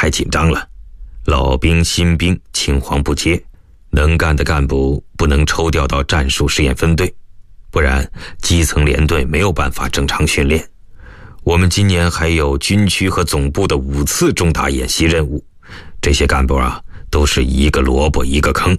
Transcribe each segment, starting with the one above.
太紧张了，老兵新兵青黄不接，能干的干部不能抽调到战术试验分队，不然基层连队没有办法正常训练。我们今年还有军区和总部的5次重大演习任务，这些干部都是一个萝卜一个坑。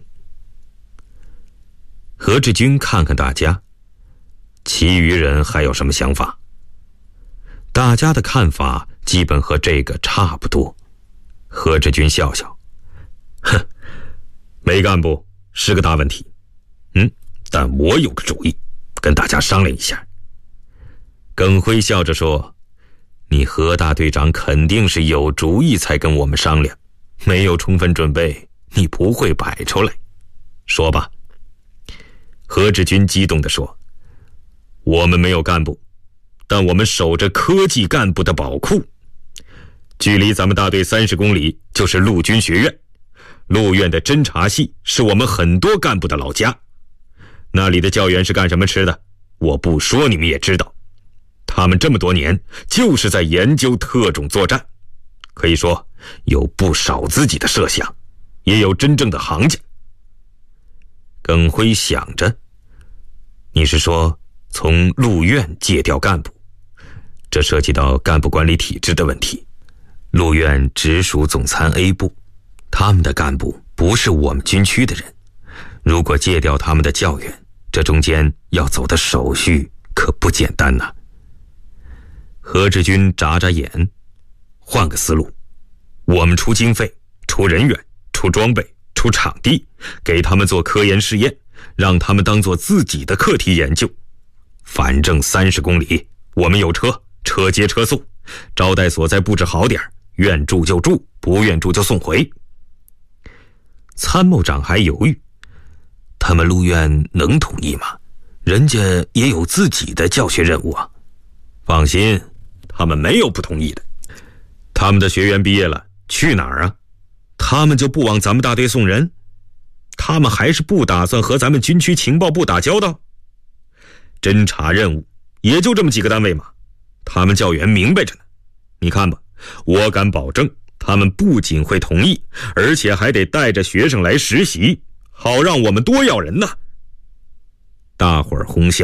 何志军看看大家，其余人还有什么想法？大家的看法基本和这个差不多。何志军笑笑，哼，没干部是个大问题。但我有个主意，跟大家商量一下。耿辉笑着说，你何大队长肯定是有主意才跟我们商量，没有充分准备，你不会摆出来。说吧。何志军激动地说，我们没有干部，但我们守着科技干部的宝库。距离咱们大队30公里就是陆军学院，陆院的侦察系是我们很多干部的老家。那里的教员是干什么吃的？我不说你们也知道，他们这么多年就是在研究特种作战，可以说有不少自己的设想，也有真正的行家。耿辉想着，你是说从陆院借调干部？这涉及到干部管理体制的问题。陆院直属总参 A 部，他们的干部不是我们军区的人，如果借调他们的教员，这中间要走的手续可不简单呐。何志军眨眨眼，换个思路，我们出经费，出人员，出装备，出场地，给他们做科研试验，让他们当做自己的课题研究。反正30公里，我们有车，车接车送，招待所再布置好点，愿住就住，不愿住就送回。参谋长还犹豫，他们陆院能同意吗？人家也有自己的教学任务啊。放心，他们没有不同意的。他们的学员毕业了，去哪儿啊？他们就不往咱们大队送人？他们还是不打算和咱们军区情报部打交道？侦察任务也就这么几个单位嘛，他们教员明白着呢。你看吧，我敢保证，他们不仅会同意，而且还得带着学生来实习，好让我们多要人呐。大伙儿哄笑。